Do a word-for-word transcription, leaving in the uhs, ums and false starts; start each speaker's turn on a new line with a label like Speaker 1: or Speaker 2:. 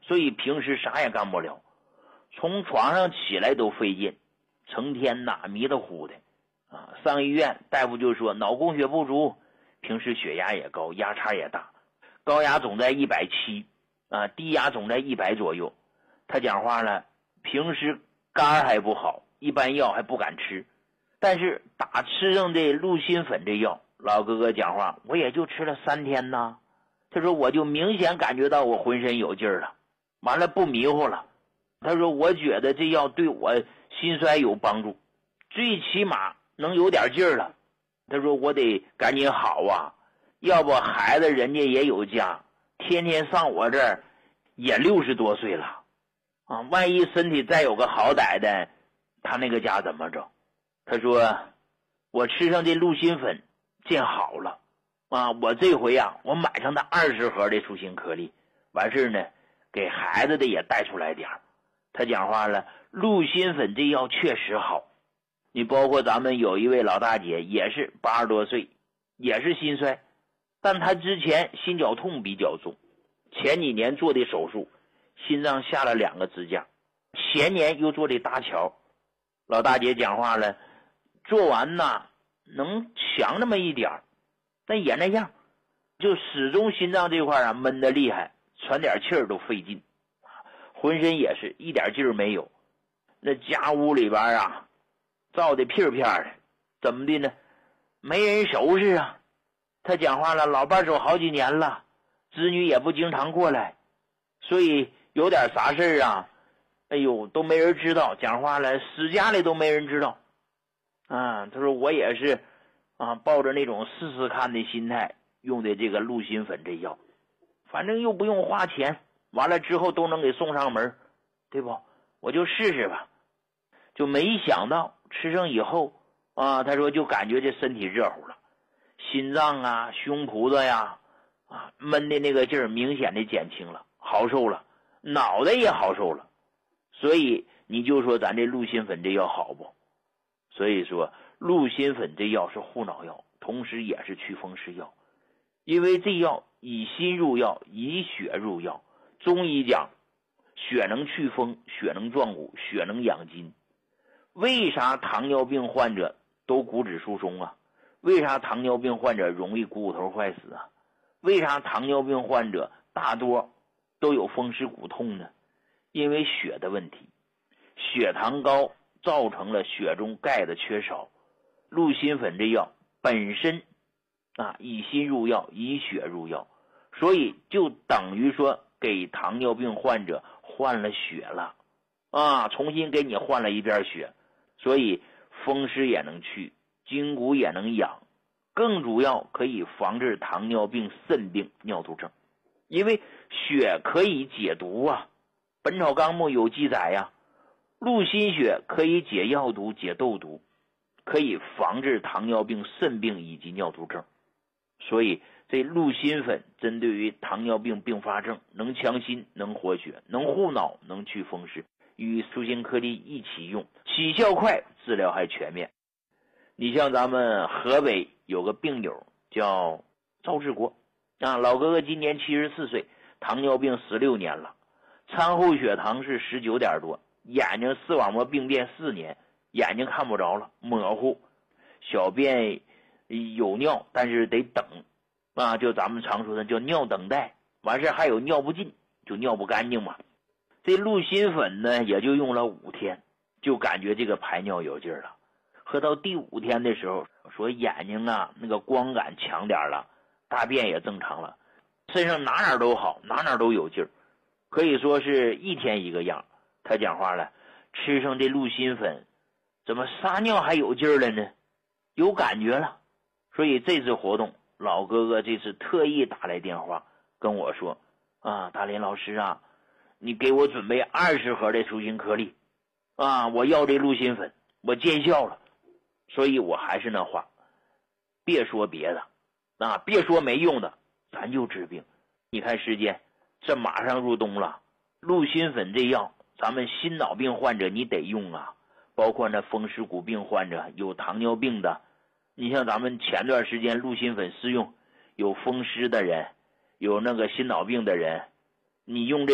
Speaker 1: 所以平时啥也干不了，从床上起来都费劲，成天呐迷得糊的啊。上医院大夫就说脑供血不足，平时血压也高，压差也大，高压总在一百七啊，低压总在一百左右。他讲话了，平时肝还不好，一般药还不敢吃，但是打吃上这鹿心粉这药，老哥哥讲话，我也就吃了三天呐。他说我就明显感觉到我浑身有劲儿了，完了不迷糊了。他说我觉得这药对我心衰有帮助，最起码能有点劲儿了。他说我得赶紧好啊，要不孩子人家也有家，天天上我这儿也六十多岁了啊，万一身体再有个好歹的，他那个家怎么整？他说我吃上这鹿心粉见好了啊，我这回啊我买上他二十盒的舒心颗粒，完事呢给孩子的也带出来点儿。他讲话了，鹿心粉这药确实好，你包括咱们有一位老大姐也是八十多岁，也是心衰，但她之前心绞痛比较重，前几年做的手术，心脏下了两个支架，前年又做的搭桥。老大姐讲话了，做完呐能强那么一点，但也那样，就始终心脏这块啊闷得厉害，喘点气儿都费劲，浑身也是一点劲儿没有。那家屋里边啊照的片片的，怎么的呢？没人收拾啊。他讲话了，老伴走好几年了，子女也不经常过来，所以有点啥事儿啊，哎呦都没人知道。讲话了，死家里都没人知道啊。他说我也是啊，抱着那种试试看的心态用的这个鹿心粉这药，反正又不用花钱，完了之后都能给送上门，对不？我就试试吧。就没想到吃上以后啊，他说就感觉这身体热乎了，心脏啊胸脯子呀啊闷的那个劲儿明显的减轻了，好受了，脑袋也好受了。所以你就说咱这鹿心粉这药好不？所以说鹿心粉这药是护脑药，同时也是祛风湿药，因为这药以心入药，以血入药。中医讲血能祛风，血能壮骨，血能养筋。为啥糖尿病患者都骨质疏松啊？为啥糖尿病患者容易股骨头坏死啊？为啥糖尿病患者大多都有风湿骨痛呢？因为血的问题，血糖高造成了血中钙的缺少。鹿心粉这药本身啊以心入药，以血入药，所以就等于说给糖尿病患者换了血了啊，重新给你换了一遍血。所以风湿也能去，筋骨也能养，更主要可以防治糖尿病、肾病、尿毒症。因为血可以解毒啊，本草纲目有记载呀，鹿心血可以解药毒、解痘毒，可以防治糖尿病、肾病以及尿毒症。所以这鹿心粉针对于糖尿病并发症，能强心，能活血，能护脑，能祛风湿，与舒心颗粒一起用，起效快，治疗还全面。你像咱们河北有个病友叫赵志国啊，老哥哥今年七十四岁，糖尿病十六年了，餐后血糖是十九点多，眼睛视网膜病变四年，眼睛看不着了，模糊，小便有尿，但是得等啊，就咱们常说的叫尿等待，完事还有尿不尽，就尿不干净嘛。这鹿心粉呢也就用了五天，就感觉这个排尿有劲儿了。喝到第五天的时候，说眼睛啊那个光感强点了，大便也正常了，身上哪哪都好，哪哪都有劲儿，可以说是一天一个样。他讲话了，吃上这鹿心粉怎么撒尿还有劲儿了呢？有感觉了。所以这次活动老哥哥这次特意打来电话跟我说啊，大林老师啊，你给我准备二十盒的舒心颗粒啊，我要这鹿心粉，我见效了。所以我还是那话，别说别的啊，别说没用的，咱就治病。你看时间这马上入冬了，鹿心粉这药咱们心脑病患者你得用啊，包括那风湿骨病患者，有糖尿病的，你像咱们前段时间鹿心粉试用，有风湿的人，有那个心脑病的人，你用这